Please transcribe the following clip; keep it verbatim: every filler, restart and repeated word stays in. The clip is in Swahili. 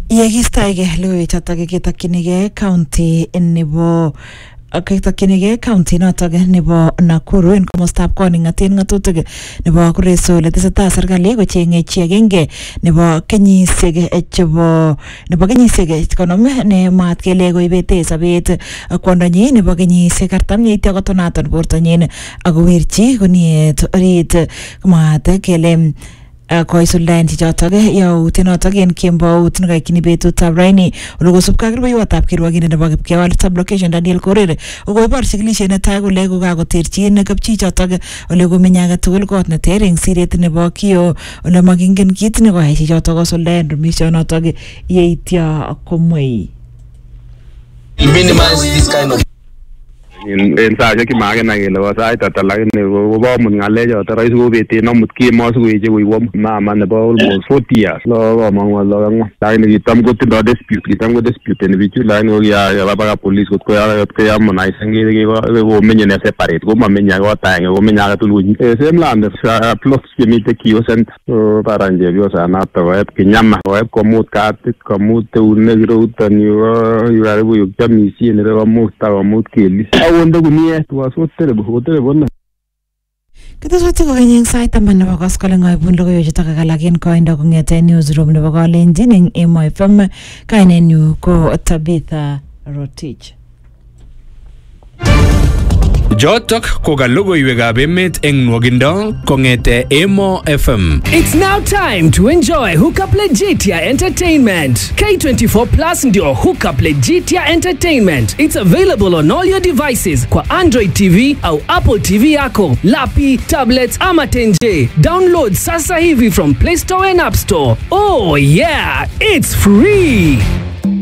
Yekistaige logoiwek chotok ketakyinigei county nebo ketakyinigei county notok nebo Nakuru en komostab koning'atet ng'atutik nebo Kuresoi ole tesetai serikali kocheng'e chi agenge nebo kenyisiek chebo nebo kenyisiek konom ne mwaat kele koibete sobet kwondonyi nebo kenyisiek artam yeityo kotonaton bortonyin akowirchi kuniet orit mwaat kele koisuldaen chichotok yautiet notok en kembout nekaikini betutab raini ole kosubkei ak rubeiwotab kirwokindet nebo Kipkewal Sub-location Daniel Korir kokoibor chikilisiet netai kole kokakoterchin kapchichotok ole komenye age tugul kot neter eng siret nebo Kio ole makingen kit nekoyai chichotok kosuldaen rumisionotok yeityo komwei. Minimize this kind of en saje ki mage na gele wa sai tata lakini ko ba mun ngale jo ta rais go bete no mut ki mo su je wi wom mama ne ba almost forty years lo ba mo lo ngo lakini kitam go tindo dispute kitam go dispute ne bichu lakini ya ya ba police ko ya ko ya mo nai sangi ge go menye ne separate go ma menya go ta go menya ga tulu e sem land plus ki mi te ki o sent para nje yo sa na to e kinyama o e ko mut ka ko mut un negro tan yo yo ara bu yo kami si ne ba mut ta mut ki awonde kumie tuwasotere buhotere bonna Keteswati kokeny eng sait taman nebo koskoleng ngoibun logoiwek chutok ak alak en koindo kong'ete newsroom nebo Kalenjin eng Emo F M. Kainenyu ko Tabitha Rotich. Jotok ko ka logoiwekab emet eng nwogindo kong'ete Emo F M. It's now time to enjoy Hookup Legitia Entertainment. K twenty-four Plus ndio Hookup Legitia Entertainment. It's available on all your devices kwa Android T V au Apple T V yako, lapi, tablets ama tenje. Download sasa hivi from Play Store and App Store. Oh yeah, it's free.